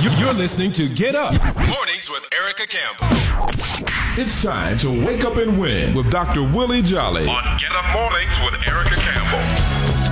You're listening to Get Up Mornings with Erica Campbell. It's time to wake up and win with Dr. Willie Jolly on Get Up Mornings with Erica Campbell.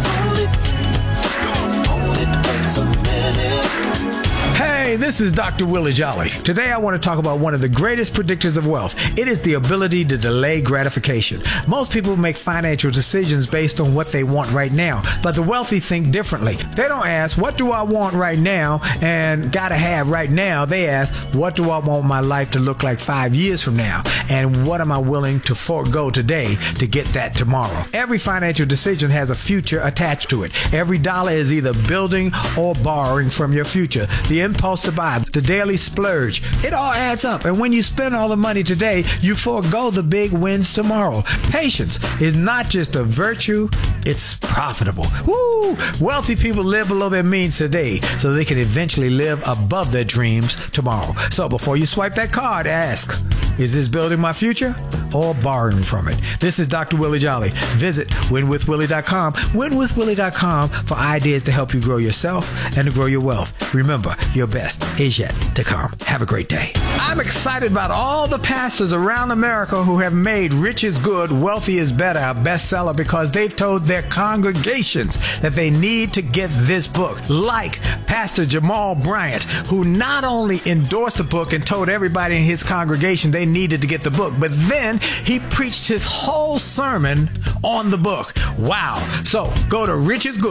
Hey, this is Dr. Willie Jolly. Today I want to talk about one of the greatest predictors of wealth. It is the ability to delay gratification. Most people make financial decisions based on what they want right now, but the wealthy think differently. They don't ask, what do I want right now and gotta have right now? They ask, what do I want my life to look like 5 years from now? And what am I willing to forego today to get that tomorrow? Every financial decision has a future attached to it. Every dollar is either building or borrowing from your future. The impulse to buy, the daily splurge, it all adds up. And when you spend all the money today, you forego the big wins tomorrow. Patience is not just a virtue, it's profitable. Woo! Wealthy people live below their means today so they can eventually live above their dreams tomorrow. So before you swipe that card, ask, is this building my future or borrowing from it? This is Dr. Willie Jolly. Visit winwithwillie.com, winwithwillie.com for ideas to help you grow yourself and to grow your wealth. Remember, your best is yet to come. Have a great day. I'm excited about all the pastors around America who have made Rich is Good, Wealthy is Better a bestseller because they've told their congregations that they need to get this book. Like Pastor Jamal Bryant, who not only endorsed the book and told everybody in his congregation they needed to get the book, but then he preached his whole sermon on the book. Wow. So go to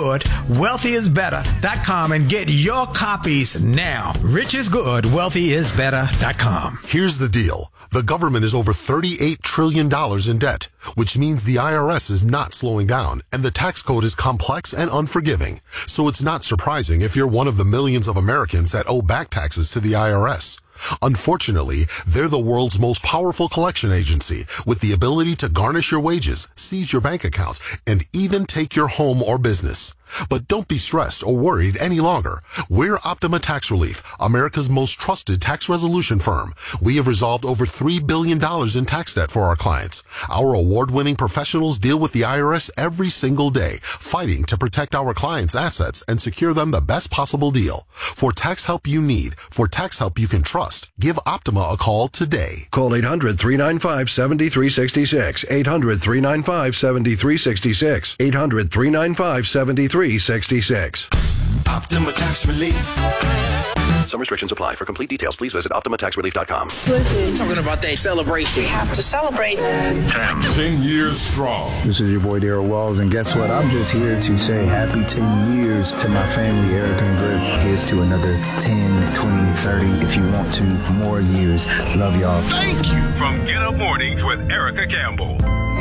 richisgood.wealthyisbetter.com and get your copies now. richisgood.wealthyisbetter.com. Here's the deal. The government is over $38 trillion in debt, which means the IRS is not slowing down, and the tax code is complex and unforgiving. So it's not surprising if you're one of the millions of Americans that owe back taxes to the IRS. Unfortunately, they're the world's most powerful collection agency with the ability to garnish your wages, seize your bank accounts, and even take your home or business. But don't be stressed or worried any longer. We're Optima Tax Relief, America's most trusted tax resolution firm. We have resolved over $3 billion in tax debt for our clients. Our award-winning professionals deal with the IRS every single day, fighting to protect our clients' assets and secure them the best possible deal. For tax help you need, for tax help you can trust, give Optima a call today. Call 800-395-7366. 800-395-7366. 800-395-7366. Optima Tax Relief. Some restrictions apply. For complete details, please visit OptimaTaxRelief.com. Listen. Talking about that celebration. We have to celebrate. 10 years strong. This is your boy Darryl Wells, and guess what? I'm just here to say happy 10 years to my family, Erica and Griff. Here's to another 10, 20, 30, if you want to, more years. Love y'all. Thank you from Get Up Mornings with Erica Campbell.